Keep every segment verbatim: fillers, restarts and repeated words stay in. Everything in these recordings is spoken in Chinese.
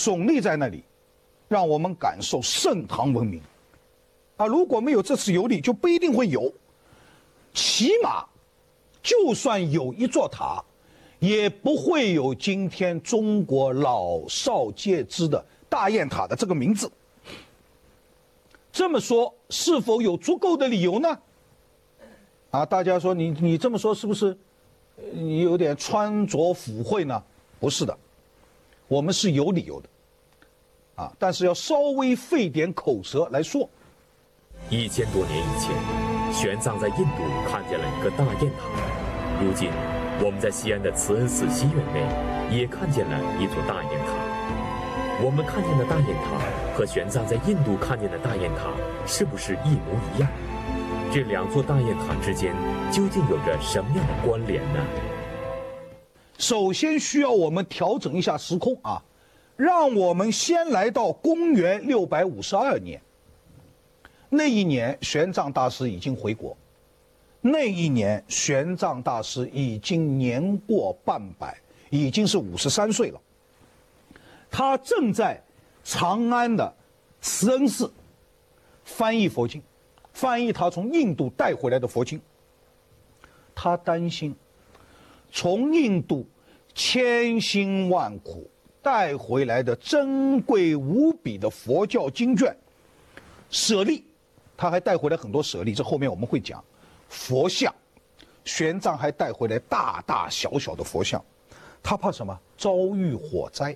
耸立在那里，让我们感受盛唐文明。啊，如果没有这次游历，就不一定会有。起码，就算有一座塔，也不会有今天中国老少皆知的大雁塔的这个名字。这么说，是否有足够的理由呢？啊，大家说你你这么说是不是你有点穿着附会呢？不是的，我们是有理由的，啊，但是要稍微费点口舌来说。 一千多年以前，玄奘在印度看见了一个大雁塔。如今，我们在西安的慈恩寺西院内也看见了一座大雁塔。我们看见的大雁塔和玄奘在印度看见的大雁塔是不是一模一样？这两座大雁塔之间究竟有着什么样的关联呢？ 首先需要我们调整一下时空啊，让我们先来到公元六百五十二年。那一年，玄奘大师已经回国。那一年，玄奘大师已经年过半百，已经是五十三岁了。他正在长安的慈恩寺翻译佛经，翻译他从印度带回来的佛经。他担心，从印度千辛万苦带回来的珍贵无比的佛教经卷舍利。他还带回来很多舍利，这后面我们会讲。佛像，玄奘还带回来大大小小的佛像，他怕什么？遭遇火灾，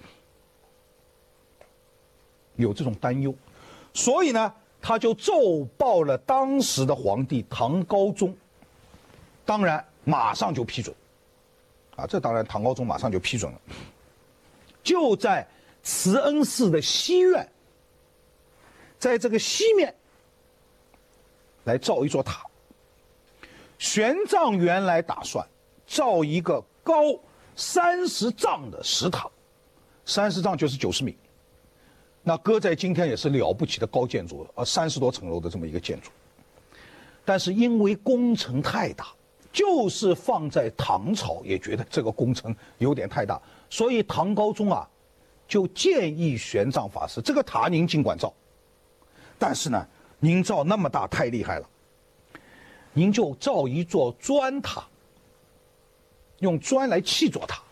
有这种担忧，所以呢，他就奏报了当时的皇帝唐高宗，当然马上就批准，啊，这当然唐高宗马上就批准了，就在慈恩寺的西院，在这个西面。来造一座塔。玄奘原来打算造一个高三十丈的石塔，三十丈就是九十米，那搁在今天也是了不起的高建筑，啊，三十多层楼的这么一个建筑。但是因为工程太大，就是放在唐朝也觉得这个工程有点太大，所以唐高宗啊，就建议玄奘法师，这个塔您尽管造，但是呢。您造那么大太厉害了，您就造一座砖塔，用砖来砌座塔。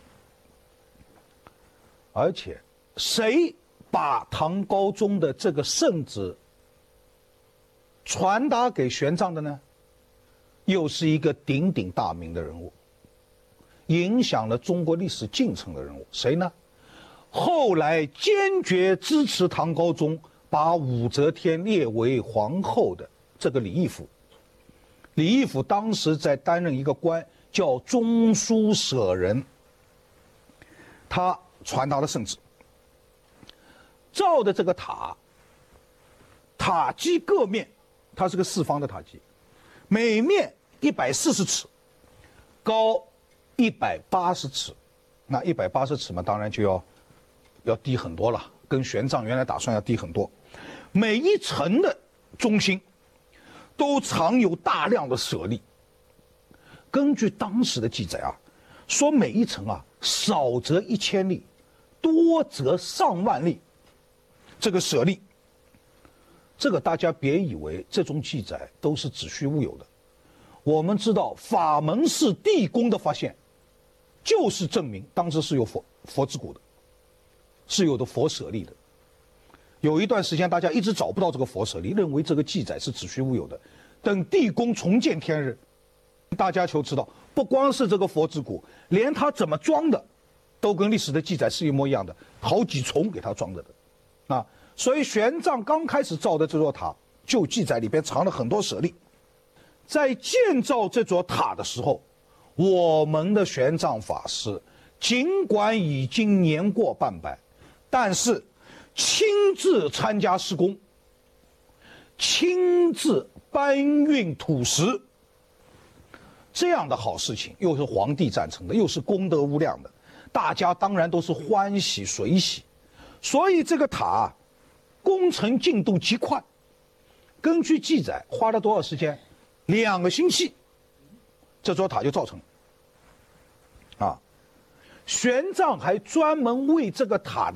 而且，谁把唐高宗的这个圣旨传达给玄奘的呢？又是一个鼎鼎大名的人物，影响了中国历史进程的人物，谁呢？后来坚决支持唐高宗把武则天列为皇后的这个李义府。李义府当时在担任一个官叫中书舍人，他传达了圣旨，造的这个塔，塔基各面，它是个四方的塔基，每面一百四十尺，高一百八十尺，那一百八十尺嘛，当然就要要低很多了，跟玄奘原来打算要低很多。每一层的中心都藏有大量的舍利。根据当时的记载啊，说每一层啊少则一千粒，多则上万粒，这个舍利。这个大家别以为这种记载都是子虚乌有的。我们知道法门寺地宫的发现，就是证明当时是有佛佛之骨的，是有的佛舍利的。有一段时间大家一直找不到这个佛舍利，认为这个记载是子虚乌有的。等地宫重见天日，大家就知道，不光是这个佛之骨，连它怎么装的，都跟历史的记载是一模一样的，好几重给它装着的，啊，所以玄奘刚开始造的这座塔，就记载里边藏了很多舍利。在建造这座塔的时候，我们的玄奘法师尽管已经年过半百，但是亲自参加施工，亲自搬运土石，这样的好事情，又是皇帝赞成的，又是功德无量的，大家当然都是欢喜随喜。所以这个塔工程进度极快，根据记载花了多少时间？两个星期，这座塔就造成了。啊，玄奘还专门为这个塔